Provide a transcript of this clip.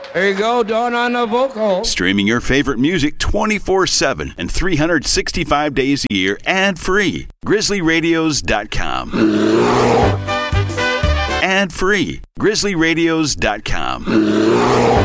There you go, Dawn on the vocal. Streaming your favorite music 24/7 and 365 days a year ad-free. GrizzlyRadios.com. Ad-free. GrizzlyRadios.com.